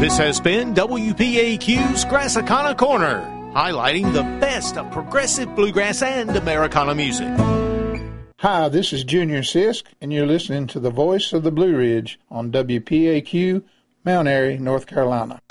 This has been WPAQ's Grassicana Corner, highlighting the best of progressive bluegrass and Americana music. Hi, this is Junior Sisk, and you're listening to the Voice of the Blue Ridge on WPAQ, Mount Airy, North Carolina.